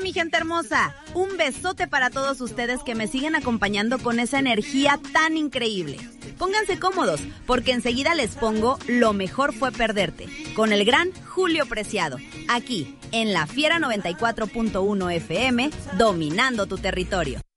mi gente hermosa. Un besote para todos ustedes que me siguen acompañando con esa energía tan increíble. Pónganse cómodos, porque enseguida les pongo Lo mejor fue perderte, con el gran Julio Preciado, aquí en La Fiera 94.1 FM, dominando tu territorio.